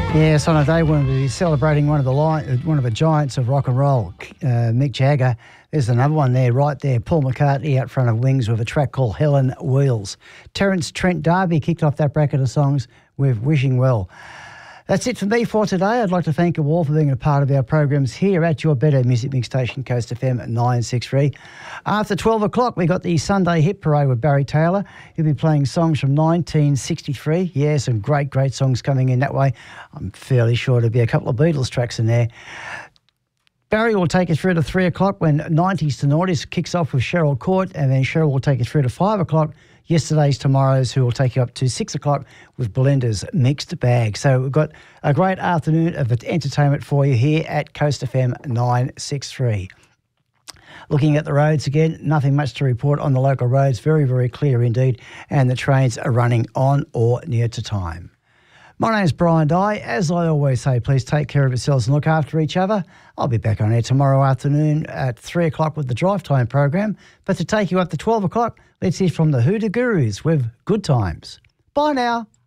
Yes, on a day when we're celebrating one of the giants of rock and roll, Mick Jagger. There's another one there, right there, Paul McCartney out front of Wings with a track called Helen Wheels. Terence Trent D'Arby kicked off that bracket of songs with Wishing Well. That's it for me for today. I'd like to thank you all for being a part of our programs here at your better music mix station, Coast FM 963. After 12 o'clock, we got the Sunday Hit Parade with Barry Taylor. He'll be playing songs from 1963. Yeah, some great, great songs coming in that way. I'm fairly sure there'll be a couple of Beatles tracks in there. Barry will take us through to 3 o'clock when 90s to Noughties kicks off with Cheryl Court, and then Cheryl will take us through to 5 o'clock. Yesterday's Tomorrow's, who will take you up to 6 o'clock with Belinda's Mixed Bag. So we've got a great afternoon of entertainment for you here at Coast FM 963. Looking at the roads again, nothing much to report on the local roads. Very, very clear indeed, and the trains are running on or near to time. My name's Brian Dye. As I always say, please take care of yourselves and look after each other. I'll be back on air tomorrow afternoon at 3 o'clock with the Drive Time program. But to take you up to 12 o'clock, let's hear from the Hoodoo Gurus with Good Times. Bye now.